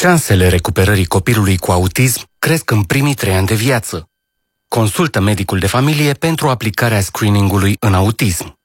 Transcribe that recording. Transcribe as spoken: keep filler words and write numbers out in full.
Șansele recuperării copilului cu autism cresc în primii trei ani de viață. Consultă medicul de familie pentru aplicarea screening-ului în autism.